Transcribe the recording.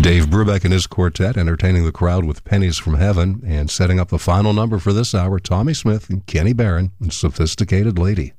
Dave Brubeck and his quartet entertaining the crowd with Pennies from Heaven, and setting up the final number for this hour, Tommy Smith and Kenny Barron and Sophisticated Lady.